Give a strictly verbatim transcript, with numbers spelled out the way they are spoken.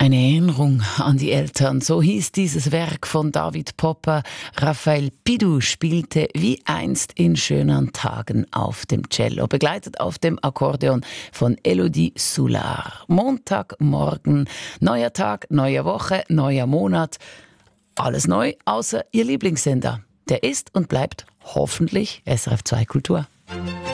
Eine Erinnerung an die Eltern, so hieß dieses Werk von David Popper. Raphael Pidu spielte wie einst in schönen Tagen auf dem Cello, begleitet auf dem Akkordeon von Elodie Soulard. Montagmorgen, neuer Tag, neue Woche, neuer Monat. Alles neu, außer Ihr Lieblingssender. Der ist und bleibt hoffentlich S R F zwei Kultur.